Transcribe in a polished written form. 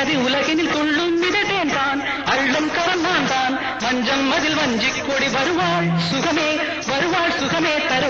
நதி உலகினில் துள்ளும் மிதத்தேன் தான் அள்ளும் கரம் நான் தான் மஞ்சம் அதில் வஞ்சிக் கொடி வருவாள் சுகமே